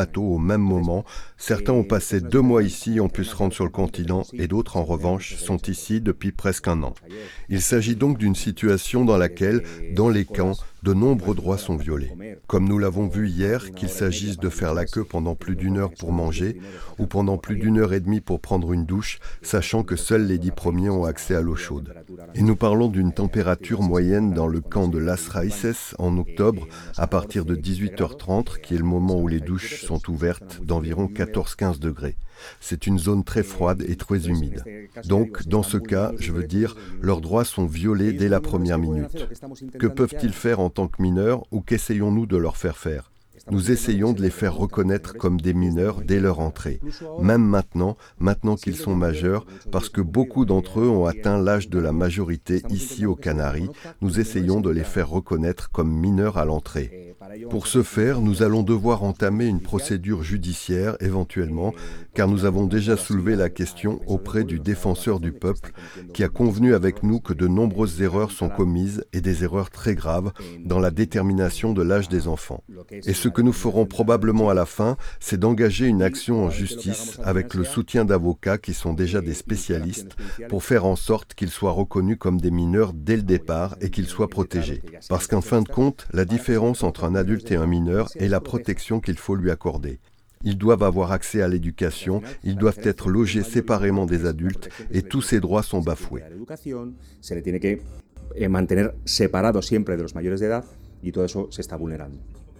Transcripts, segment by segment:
bateau au même moment. Certains ont passé 2 mois ici et ont pu se rendre sur le continent et d'autres, en revanche, sont ici depuis presque 1 an. Il s'agit donc d'une situation dans laquelle, dans les camps, de nombreux droits sont violés. Comme nous l'avons vu hier, qu'il s'agisse de faire la queue pendant plus d'1 heure pour manger ou pendant plus d'1 heure et demie pour prendre une douche, sachant que seuls les 10 premiers ont accès à l'eau chaude. Et nous parlons d'une température moyenne dans le camp de Las Raíces en octobre, à partir de 18h30, qui est le moment où les douches sont ouvertes, d'environ 14-15 degrés. C'est une zone très froide et très humide. Donc, dans ce cas, je veux dire, leurs droits sont violés dès la première minute. Que peuvent-ils faire en tant que mineurs ou qu'essayons-nous de leur faire faire ? Nous essayons de les faire reconnaître comme des mineurs dès leur entrée, même maintenant qu'ils sont majeurs, parce que beaucoup d'entre eux ont atteint l'âge de la majorité ici aux Canaries. Nous essayons de les faire reconnaître comme mineurs à l'entrée. Pour ce faire, nous allons devoir entamer une procédure judiciaire éventuellement, car nous avons déjà soulevé la question auprès du défenseur du peuple, qui a convenu avec nous que de nombreuses erreurs sont commises, et des erreurs très graves, dans la détermination de l'âge des enfants. Et ce que nous ferons probablement à la fin, c'est d'engager une action en justice avec le soutien d'avocats qui sont déjà des spécialistes pour faire en sorte qu'ils soient reconnus comme des mineurs dès le départ et qu'ils soient protégés. Parce qu'en fin de compte, la différence entre un adulte et un mineur est la protection qu'il faut lui accorder. Ils doivent avoir accès à l'éducation, ils doivent être logés séparément des adultes et tous ces droits sont bafoués. Mantener separados siempre de los mayores de edad y todo eso se está vulnerando.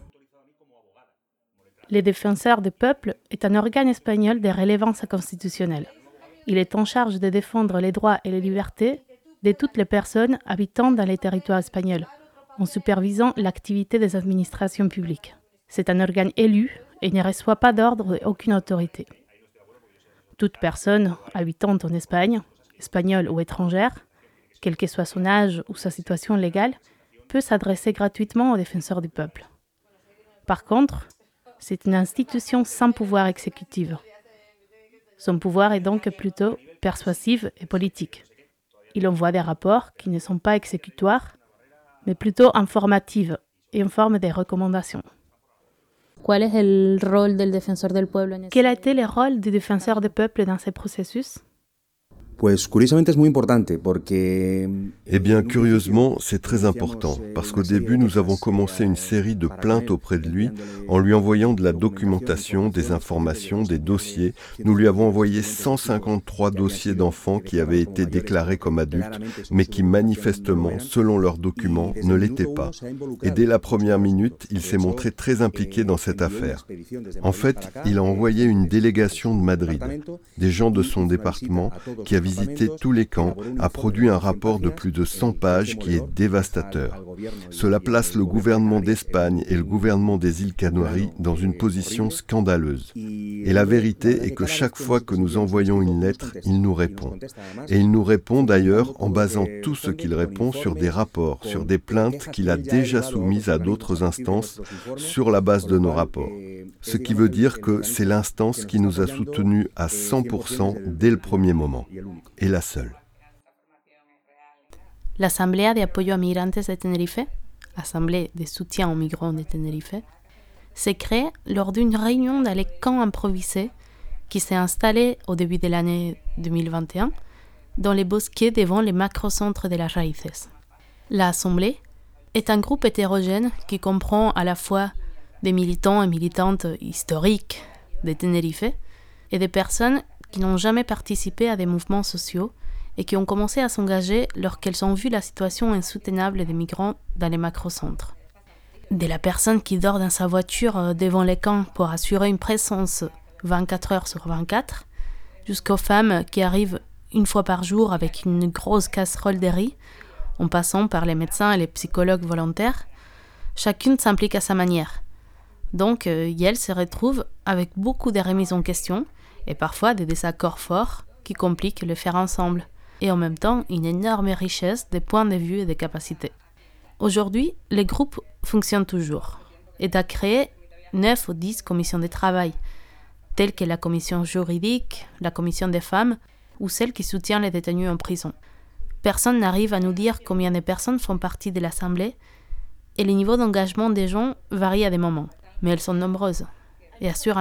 Le défenseur du peuple est un organe espagnol de relevance constitutionnelle. Il est en charge de défendre les droits et les libertés de toutes les personnes habitant dans les territoires espagnols, en supervisant l'activité des administrations publiques. C'est un organe élu et ne reçoit pas d'ordre d'aucune autorité. Toute personne habitant en Espagne, espagnole ou étrangère, quel que soit son âge ou sa situation légale, peut s'adresser gratuitement au défenseur du peuple. Par contre, c'est une institution sans pouvoir exécutif. Son pouvoir est donc plutôt persuasif et politique. Il envoie des rapports qui ne sont pas exécutoires, mais plutôt informatifs et en forme de recommandations. Quel est le rôle du défenseur du peuple? Quel a été le rôle du défenseur du peuple dans ce processus? Pues curiosamente es muy importante porque... Eh bien, curieusement, c'est très important, parce qu'au début, nous avons commencé une série de plaintes auprès de lui, en lui envoyant de la documentation, des informations, des dossiers. Nous lui avons envoyé 153 dossiers d'enfants qui avaient été déclarés comme adultes, mais qui manifestement, selon leurs documents, ne l'étaient pas. Et dès la première minute, il s'est montré très impliqué dans cette affaire. En fait, il a envoyé une délégation de Madrid, des gens de son département, qui a visité tous les camps, a produit un rapport de plus de 100 pages qui est dévastateur. Cela place le gouvernement d'Espagne et le gouvernement des îles Canaries dans une position scandaleuse. Et la vérité est que chaque fois que nous envoyons une lettre, il nous répond. Et il nous répond d'ailleurs en basant tout ce qu'il répond sur des rapports, sur des plaintes qu'il a déjà soumises à d'autres instances sur la base de nos rapports. Ce qui veut dire que c'est l'instance qui nous a soutenus à 100% dès le premier moment. Et la seule. L'Assemblée de apoyo a migrantes de Tenerife, Assemblée de soutien aux migrants de Tenerife, s'est créée lors d'une réunion dans les camps improvisés qui s'est installée au début de l'année 2021 dans les bosquets devant les macrocentres de Las Raíces. L'Assemblée est un groupe hétérogène qui comprend à la fois des militants et militantes historiques de Tenerife et des personnes qui n'ont jamais participé à des mouvements sociaux et qui ont commencé à s'engager lorsqu'elles ont vu la situation insoutenable des migrants dans les macrocentres. De la personne qui dort dans sa voiture devant les camps pour assurer une présence 24 heures sur 24, jusqu'aux femmes qui arrivent une fois par jour avec une grosse casserole de riz, en passant par les médecins et les psychologues volontaires, chacune s'implique à sa manière. Donc, Yel se retrouve avec beaucoup de remises en question et parfois des désaccords forts qui compliquent le faire ensemble, et en même temps une énorme richesse de points de vue et de capacités. Aujourd'hui, le groupe fonctionne toujours et a créé 9 ou 10 commissions de travail, telles que la commission juridique, la commission des femmes ou celle qui soutient les détenus en prison. Personne n'arrive à nous dire combien de personnes font partie de l'Assemblée et le niveau d'engagement des gens varie à des moments, mais elles sont nombreuses. et assure